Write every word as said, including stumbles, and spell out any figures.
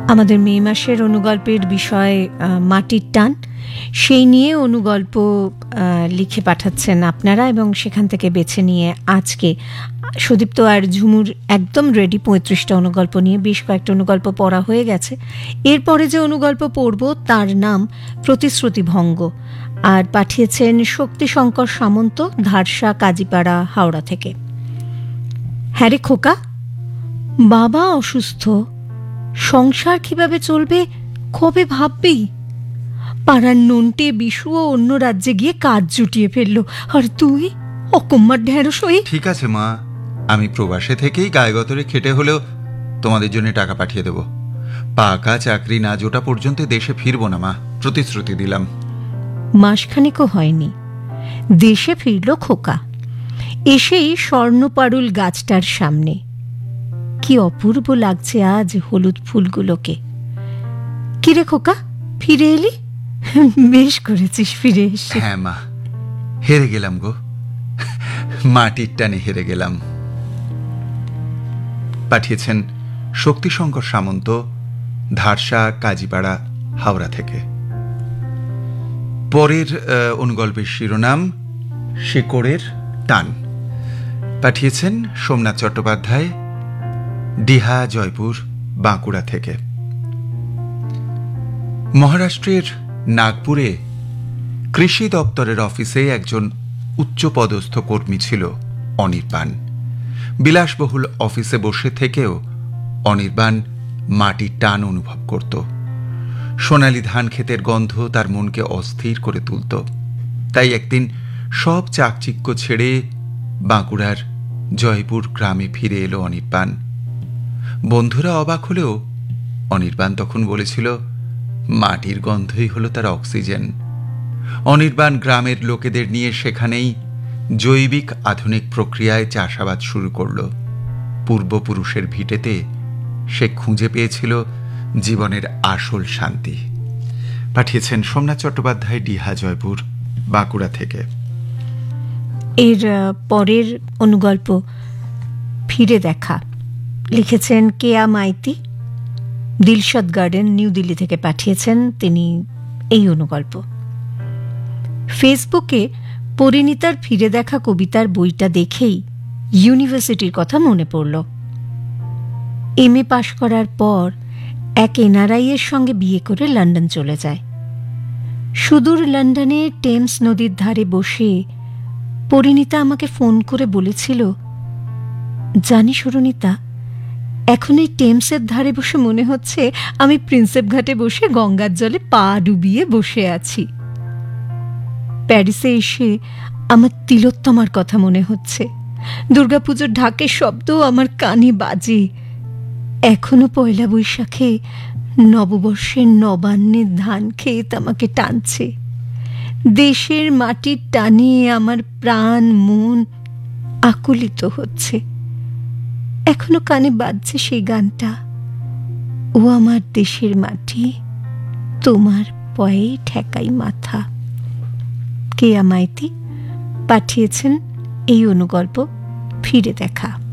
আমাদের মে মাসের অনুগল্পের বিষয় মাটির টান, সেই নিয়ে অনুগল্প লিখে পাঠাচ্ছেন আপনারা, এবং সেখান থেকে বেছে নিয়ে আজকে সুদীপ্ত আর ঝুমুর একদম রেডি পঁয়ত্রিশটা অনুগল্প নিয়ে। বেশ কয়েকটা অনুগল্প পড়া হয়ে গেছে। এরপরে যে অনুগল্প পড়ব তার নাম প্রতিশ্রুতি ভঙ্গ, আর পাঠিয়েছেন শক্তিশঙ্কর সামন্ত, ধারসা, কাজীপাড়া, হাওড়া থেকে। হ্যাঁ রে খোকা, বাবা অসুস্থ, সংসার কিভাবে চলবে কবে ভাববি? পাড়ার নন্টে বিশুও অন্য রাজ্যে গিয়ে কাজ জুটিয়ে ফেললো, আর তুই অকম্মার ঢেঁড়স হয়ে। ঠিক আছে মা, আমি প্রবাসে থেকেই গায়েগতরে খেটে হলেও তোমাদের জন্য টাকা পাঠিয়ে দেব। পাকা চাকরি না জোটা পর্যন্ত দেশে ফিরবো না মা, প্রতিশ্রুতি দিলাম। মাসখানেকও হয়নি দেশে ফিরল খোকা, এসেই স্বর্ণপারুল গাছটার সামনে। কি অপূর্ব লাগছে আজ হলুদ ফুলগুলোকে। কিরে খোকা, ফিরে এলি? বেশ করেছিস ফিরে এসে। হ্যাঁ মা, হেরে গেলাম গো, মাটির টানে হেরে গেলাম। পাঠিয়েছেন শক্তিশঙ্কর সামন্ত, ধারসা, কাজীপাড়া, হাওড়া থেকে। পরের অনুগল্পের শিরোনাম শেকড়ের টান। পাঠিয়েছেন সোমনাথ চট্টোপাধ্যায়, ডিহা, জয়পুর, বাঁকুড়া থেকে। মহারাষ্ট্রের নাগপুরে কৃষি দপ্তরের অফিসে একজন উচ্চপদস্থ কর্মী ছিল অনির্বাণ। বিলাসবহুল অফিসে বসে থেকেও অনির্বাণ মাটির টান অনুভব করত। সোনালি ধান ক্ষেতের গন্ধ তার মনকে অস্থির করে তুলত। তাই একদিন সব চাকচিক্য ছেড়ে বাঁকুড়ার জয়পুর গ্রামে ফিরে এলো অনির্বাণ। বন্ধুরা অবাক হলেও অনির্বাণ তখন বলেছিল, মাটির গন্ধই হলো তার অক্সিজেন। অনির্বাণ গ্রামের লোকেদের নিয়ে সেখানেই জৈবিক আধুনিক প্রক্রিয়ায় চাষাবাদ শুরু করল। পূর্বপুরুষের ভিটেতে সে খুঁজে পেয়েছিল জীবনের আসল শান্তি। পাঠিয়েছেন সোমনাথ চট্টোপাধ্যায়, ডিহা, জয়পুর, বাঁকুড়া থেকে। এর পরের অনুগল্প ফিরে দেখা, লিখেছেন কেয়া Maiti, Dilshod garden, new Delhi থেকে পাঠিয়েছেন তিনি এই অনুগল্প। ফেসবুকে পরিণীতার ফিরে দেখা কবিতার বইটা দেখেই ইউনিভার্সিটির কথা মনে পড়ল। এম এ পাশ করার পর এক এনআরআই এর সঙ্গে বিয়ে করে লন্ডন চলে যায়। সুদূর লন্ডনে টেমস নদীর ধারে বসে পরিণীতা আমাকে ফোন করে বলেছিল, জানিস অরুণিতা, এখন এই টেমসের ধারে বসে মনে হচ্ছে আমি প্রিন্সেপ ঘাটে বসে গঙ্গার জলে পা ডুবিয়ে বসে আছি। প্যারিসে এসে আমার তিলোত্তমার কথা মনে হচ্ছে। দুর্গাপুজোর ঢাকের শব্দ আমার কানে বাজে। এখনো পয়লা বৈশাখে নববর্ষের নবান্নের ধান ক্ষেত আমাকে টানছে। দেশের মাটির টানে আমার প্রাণ মন আকুলিত হচ্ছে। এখনো কানে বাজছে সেই গানটা, ও আমার দেশের মাটি, তোমার পয়ে ঠেকাই মাথা। কেয়া মাইতি পাঠিয়েছেন এই অনুগল্প ফিরে দেখা।